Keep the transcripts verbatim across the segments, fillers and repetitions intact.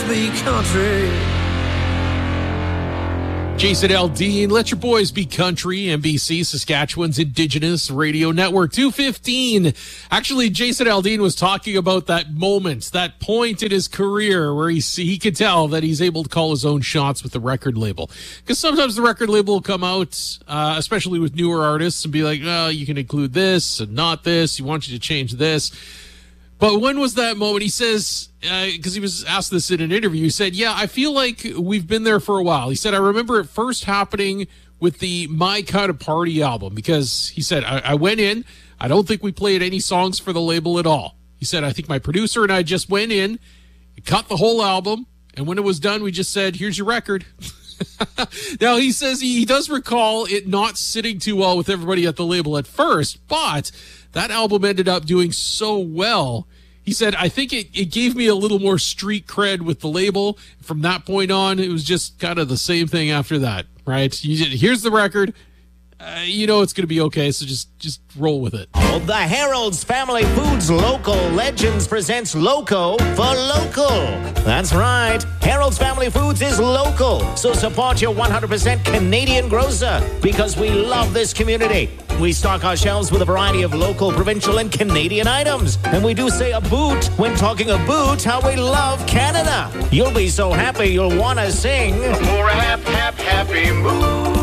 be country. Jason Aldean, let your boys be country. N B C, Saskatchewan's Indigenous Radio Network. two fifteen. Actually, Jason Aldean was talking about that moment, that point in his career where he he could tell that he's able to call his own shots with the record label. Because sometimes the record label will come out, uh, especially with newer artists, and be like, oh, you can include this and not this. We want you to change this. But when was that moment? He says, because uh, he was asked this in an interview, he said, yeah, I feel like we've been there for a while. He said, I remember it first happening with the My Kind of Party album, because he said, I, I went in, I don't think we played any songs for the label at all. He said, I think my producer and I just went in, cut the whole album, and when it was done, we just said, here's your record. Now, he says he, he does recall it not sitting too well with everybody at the label at first, but that album ended up doing so well. He said, I think it, it gave me a little more street cred with the label. From that point on, it was just kind of the same thing after that, right? You, here's the record. Uh, you know it's going to be okay, so just just roll with it. Oh, the Harold's Family Foods Local Legends presents Loco for Local. That's right. Harold's Family Foods is local, so support your one hundred percent Canadian grocer, because we love this community. We stock our shelves with a variety of local, provincial, and Canadian items. And we do say a boot when talking about how we love Canada. You'll be so happy you'll want to sing. For a hap, hap, happy mood.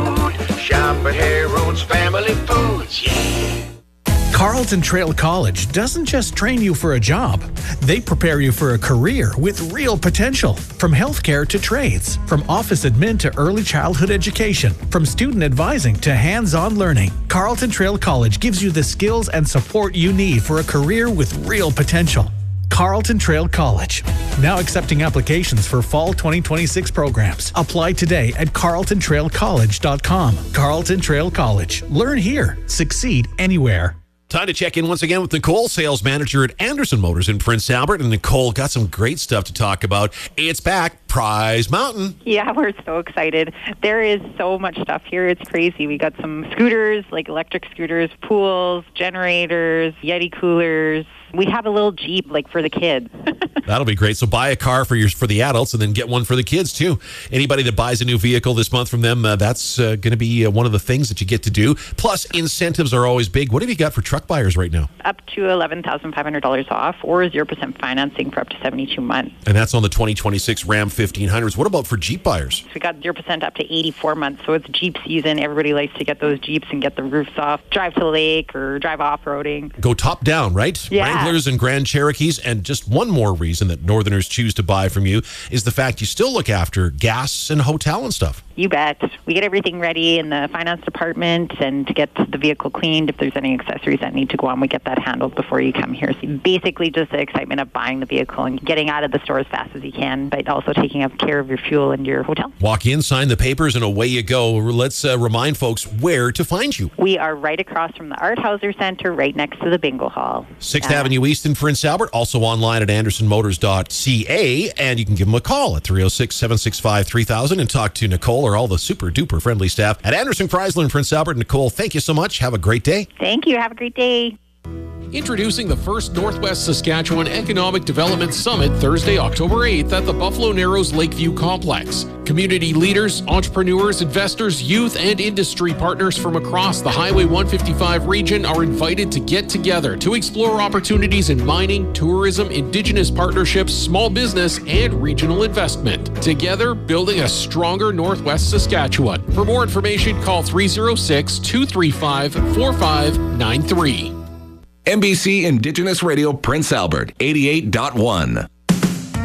Shop at Harold's Family Foods, yeah. Carleton Trail College doesn't just train you for a job. They prepare you for a career with real potential. From healthcare to trades, from office admin to early childhood education, from student advising to hands-on learning, Carleton Trail College gives you the skills and support you need for a career with real potential. Carleton Trail College. Now accepting applications for fall twenty twenty-six programs. Apply today at carleton trail college dot com. Carleton Trail College. Learn here. Succeed anywhere. Time to check in once again with Nicole, sales manager at Anderson Motors in Prince Albert. And Nicole, got some great stuff to talk about. It's back, Prize Mountain. Yeah, we're so excited. There is so much stuff here. It's crazy. We got some scooters, like electric scooters, pools, generators, Yeti coolers. We have a little Jeep, like, for the kids. That'll be great. So buy a car for your for the adults and then get one for the kids, too. Anybody that buys a new vehicle this month from them, uh, that's uh, going to be uh, one of the things that you get to do. Plus, incentives are always big. What have you got for truck buyers right now? Up to eleven thousand five hundred dollars off, or zero percent financing for up to seventy-two months. And that's on the twenty twenty-six Ram fifteen hundreds. What about for Jeep buyers? So we got zero percent up to eighty-four months, so it's Jeep season. Everybody likes to get those Jeeps and get the roofs off, drive to the lake, or drive off-roading. Go top down, right? Yeah. Wranglers and Grand Cherokees. And just one more reason that Northerners choose to buy from you is the fact you still look after gas and hotel and stuff. You bet. We get everything ready in the finance department, and to get the vehicle cleaned. If there's any accessories that need to go on, we get that handled before you come here. So basically just the excitement of buying the vehicle and getting out of the store as fast as you can, but also taking up care of your fuel and your hotel. Walk in, sign the papers, and away you go. Let's uh, remind folks where to find you. We are right across from the Art Hauser Center, right next to the bingo hall. sixth uh, Avenue East in Prince Albert, also online at anderson motors dot c a, and you can give them a call at three oh six, seven six five, three thousand and talk to Nicole or all the super duper friendly staff at Anderson Chrysler in Prince Albert. Nicole, thank you so much. Have a great day. Thank you. Have a great day. Introducing the first Northwest Saskatchewan Economic Development Summit Thursday, October eighth at the Buffalo Narrows Lakeview Complex. Community leaders, entrepreneurs, investors, youth, and industry partners from across the Highway one fifty-five region are invited to get together to explore opportunities in mining, tourism, Indigenous partnerships, small business, and regional investment. Together, building a stronger Northwest Saskatchewan. For more information, call three oh six, two three five, four five nine three. N B C Indigenous Radio Prince Albert, eighty-eight point one.